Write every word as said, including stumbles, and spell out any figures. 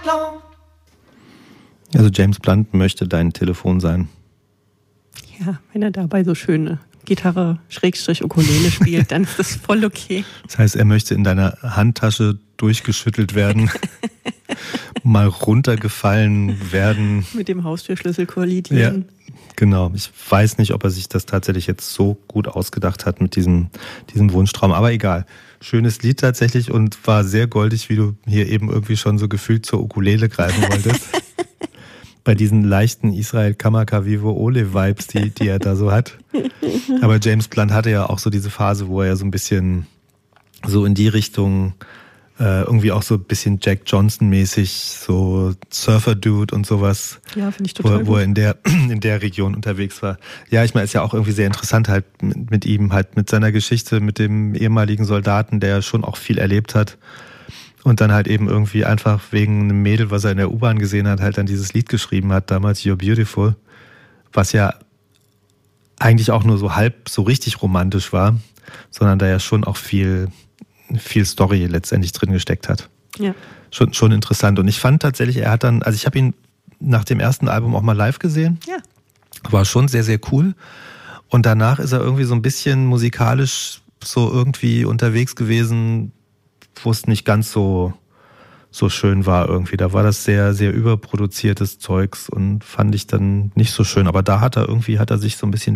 Also James Blunt möchte dein Telefon sein. Ja, wenn er dabei so schöne Gitarre, Schrägstrich, Ukulele spielt, dann ist das voll okay. Das heißt, er möchte in deiner Handtasche durchgeschüttelt werden, mal runtergefallen werden. Mit dem Haustürschlüssel kollidieren. Ja, genau. Ich weiß nicht, ob er sich das tatsächlich jetzt so gut ausgedacht hat mit diesem, diesem Wunschtraum, aber egal. Schönes Lied tatsächlich und war sehr goldig, wie du hier eben irgendwie schon so gefühlt zur Ukulele greifen wolltest. Bei diesen leichten Israel Kamaka Vivo Ole Vibes, die, die er da so hat. Aber James Blunt hatte ja auch so diese Phase, wo er ja so ein bisschen so in die Richtung, äh, irgendwie auch so ein bisschen Jack Johnson-mäßig, so Surfer-Dude und sowas. Ja, finde ich total wo, wo er in der, in der Region unterwegs war. Ja, ich meine, ist ja auch irgendwie sehr interessant halt mit, mit ihm, halt mit seiner Geschichte, mit dem ehemaligen Soldaten, der schon auch viel erlebt hat. Und dann halt eben irgendwie einfach wegen einem Mädel, was er in der U-Bahn gesehen hat, halt dann dieses Lied geschrieben hat, damals You're Beautiful, was ja eigentlich auch nur so halb so richtig romantisch war, sondern da ja schon auch viel, viel Story letztendlich drin gesteckt hat. Ja. Schon, schon interessant. Und ich fand tatsächlich, er hat dann, also ich habe ihn nach dem ersten Album auch mal live gesehen. Ja. War schon sehr, sehr cool. Und danach ist er irgendwie so ein bisschen musikalisch so irgendwie unterwegs gewesen, wo es nicht ganz so, so schön war irgendwie. Da war das sehr, sehr überproduziertes Zeugs und fand ich dann nicht so schön. Aber da hat er irgendwie, hat er sich so ein bisschen